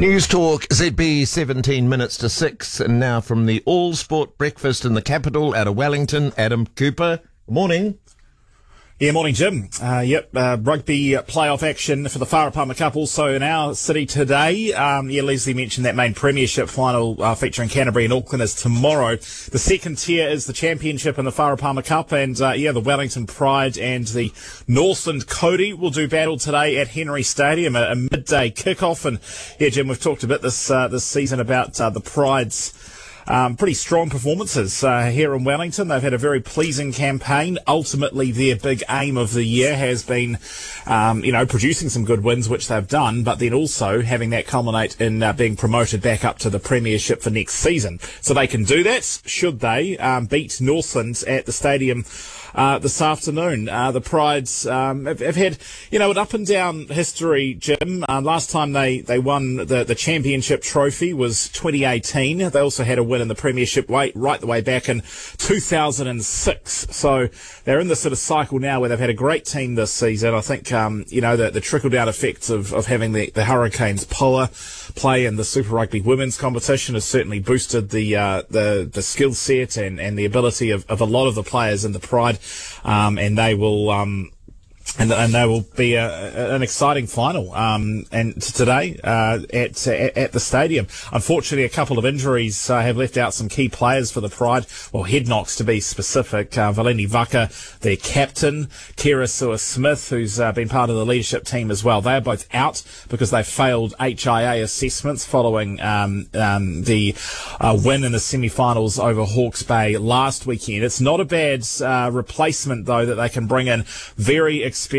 News Talk ZB 17 minutes to 6, and now from the All Sport Breakfast in the capital out of Wellington, Adam Cooper. Good morning. Yeah, morning, Jim. Rugby playoff action for the Wharapama Cup also in our city today. Leslie mentioned that main premiership final featuring Canterbury and Auckland is tomorrow. The second tier is the championship and the Wharapama Cup, and the Wellington Pride and the Northland Cody will do battle today at Henry Stadium, a midday kickoff. And Jim, we've talked a bit this season about the Pride's pretty strong performances here in Wellington. They've had a very pleasing campaign. Ultimately, their big aim of the year has been, producing some good wins, which they've done, but then also having that culminate in being promoted back up to the premiership for next season. So they can do that, should they beat Northland at the stadium this afternoon. The Prides have had, an up and down history, Jim. Last time they won the championship trophy was 2018. They also had a win in the premiership right the way back in 2006. So they're in this sort of cycle now where they've had a great team this season. I think, the trickle-down effects of having the Hurricanes Poa play in the Super Rugby women's competition has certainly boosted the skill set and the ability of a lot of the players in the Pride. And they will and they will be an exciting final and today at the stadium. Unfortunately, a couple of injuries have left out some key players for the Pride, or head knocks to be specific. Valeni Vaka, their captain, Kira Sewer-Smith, who's been part of the leadership team as well. They are both out because they failed HIA assessments following the win in the semi-finals over Hawke's Bay last weekend. It's not a bad replacement, though, that they can bring in. Very exciting